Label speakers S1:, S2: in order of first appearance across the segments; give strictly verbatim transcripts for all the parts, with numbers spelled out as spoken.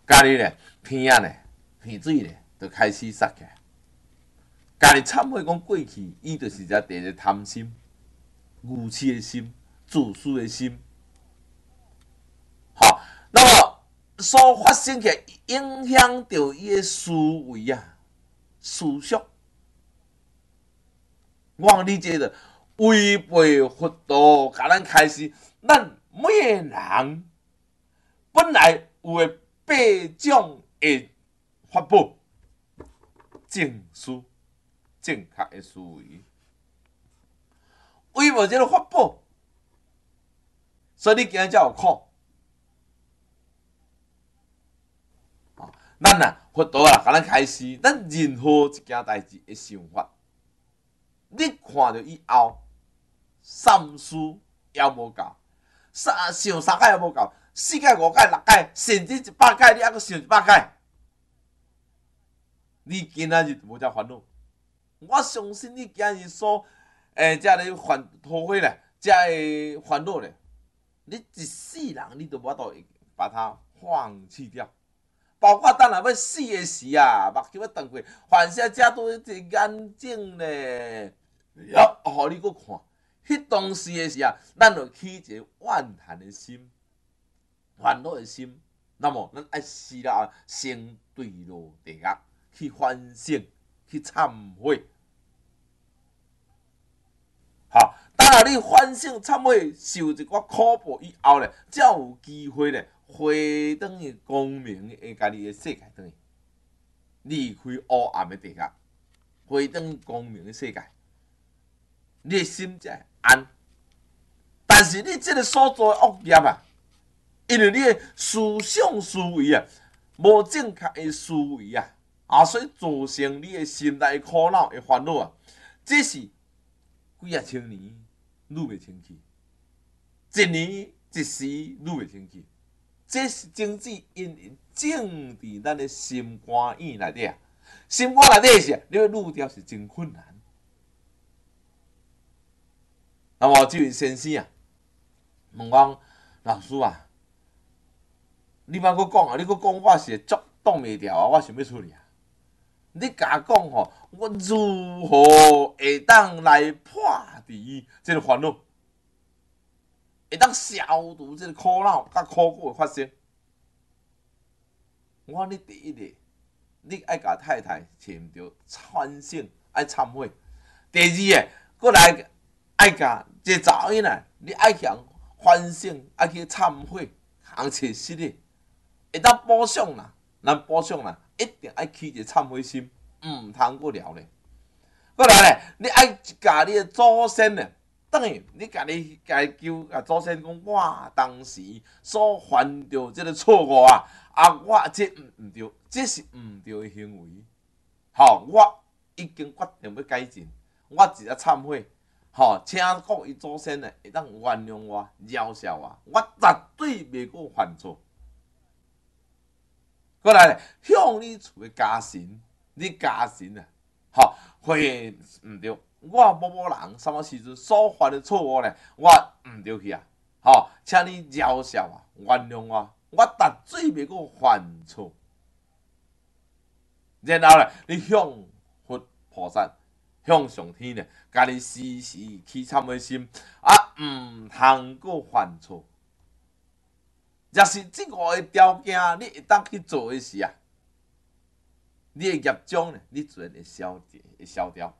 S1: 家己咧鼻啊咧鼻水咧，就开始塞起来。家己忏悔讲过去，伊就是只第一个贪心、愚痴的心、自私的心。好，那么所发生起影响到伊的思维啊、思想。我理解的违背佛道，甲咱开始，咱每个人本来有诶八种诶法宝，正思、正确诶思维，违背这个法宝，所以你今日才有苦。咱啊，佛道啊，甲咱开始，咱任何一件代志诶想法，你看到以后，三思也无够，三想三解也无够，四解、五解、六解，甚至一百解，你还阁想一百解，你今仔日就无遮烦恼。我相信你今日所诶，遮个烦讨悔咧，遮个烦恼咧，你一世人你都无法度把它放弃掉。包括等下要死的时啊，目睭要瞪开，凡事遮都一眼睛咧，呀，互你搁看，迄当时的时啊，咱就起一个怨恨的心、烦恼的心。那么，咱爱死了先对落地狱，去反省、去忏悔。好，等下你反省、忏悔，受一寡苦报以后咧，才有机会咧。回转去光明的家己的世界转去，离开黑暗的地狱，回转去光明的世界，你的心才会安。但是你这个所做的恶业啊，因为你的思想思维啊，无正确的思维啊，啊，所以造成你的心内的苦恼、的烦恼啊，这是几啊千年愈袂清气，一年一时愈袂清气。这是政治因因种伫咱的心肝眼内底啊，心肝内底是你要愈掉是真困难。那么这位先生啊，问我老师啊，你莫搁讲啊，你搁讲我是会挡袂牢啊，我想要出去啊。你甲讲吼，我如何会当来破除这个烦恼？会当消除这个苦恼甲苦果的发生。我讲你第一个，你爱甲太太找毋着反省，爱忏悔。第二个，过来爱甲这查某囡仔，你爱向反省，爱去忏悔，通找实的，会当补偿啦，咱补偿啦，一定爱起一个忏悔心，毋通过了咧。过来咧，你爱甲你的祖先咧。等于你家己家求啊，祖先讲，我当时所犯着这个错误啊，啊，我这毋毋对，这是毋对的行为。吼，我已经决定要改进，我一日忏悔，吼，请各位祖先呢会当原谅我、饶恕我，我绝对袂阁犯错。过来咧，向你厝的家神，你家神啊，吼，会毋对。我某某人什么时阵所犯的错误咧，我毋对去啊！吼，请你饶恕我，原谅我，我绝对袂阁犯错。然后咧，你向佛菩萨、向上天咧，家己时时起忏悔心，啊，毋通阁犯错。若是这五个条件，你会当去做的时啊，你的业障咧，你自然会消会消掉。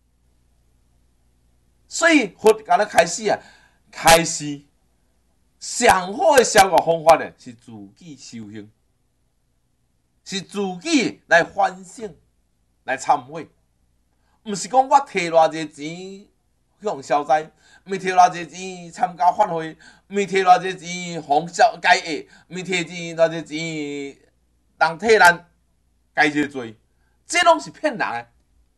S1: 所以佛甲咱开始啊，开始上好的消业方法咧，是自己修行，是自己来反省、来忏悔，毋是讲我摕偌济钱向消灾，毋是摕偌济钱参加法会，毋是摕偌济钱互消解厄，毋是摕钱偌济钱人替咱解这罪，这拢是骗人的。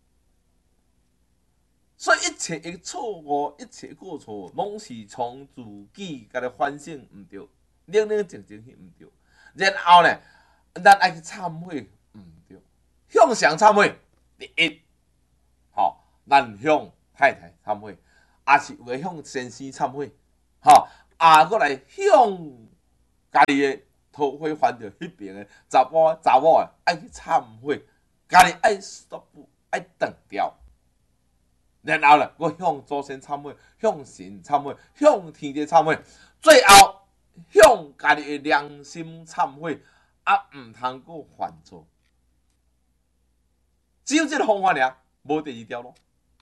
S1: 所以一切的错误，一切过错，拢是从自己家己反省毋对，冷冷静静去毋对，然后呢，咱爱去忏悔毋对，向上忏悔第一，吼，咱向太太忏悔，也是有诶向先生忏悔，吼，啊，过来向家己诶桃花翻到迄边的查甫查某的，爱去忏悔，家己爱 stop， 爱断掉。然后咧，我向祖先忏悔，向神忏悔，向天地忏悔，最后向家己的良心忏悔，啊，毋通阁犯错。只有即个方法尔，无第二条路。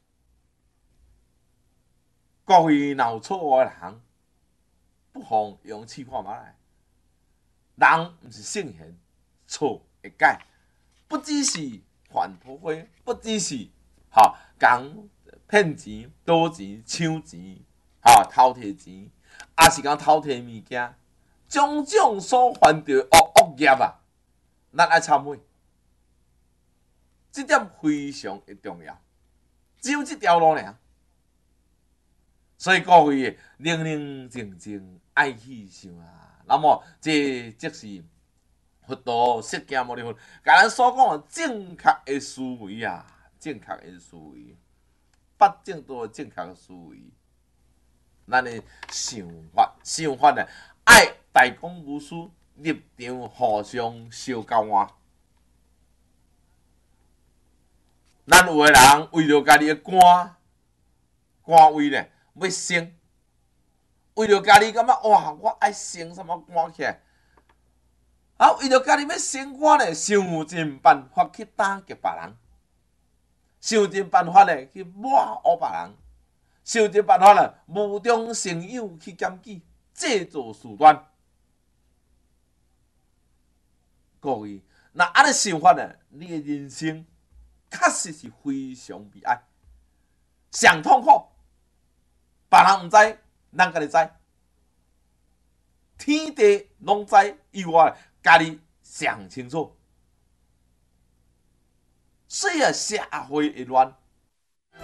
S1: 各位若有错误的人，不妨用试看觅来。人毋是圣贤，错会改，不只是犯桃花，不只是哈讲骗钱、赌钱、抢钱、哈偷摕钱，也是讲偷摕物件，种种所犯着恶恶业啊，咱爱忏悔。这点非常的重要，只有这条路尔。所以各位宁宁静静爱去想啊，那么这即是佛陀释迦牟尼佛甲咱所讲的正确的思维啊，正确的思维，八正道正确的思维，咱的想法想法呢，爱大公无私，立场互相相交换。咱有的人为了家己的官官位呢，要升，为了家己感觉哇，我爱升什么官起来，啊，为了家己要升官呢，想尽办法去打击别人，想尽办法呢去抹黑别人，想尽办法呢无中生有去检举，制造事端。各位，那安尼想法呢，你的人生确实是非常悲哀，上痛苦。别人毋知，咱家己知，天地拢知以外，家己上清楚。所以啊，社会会乱，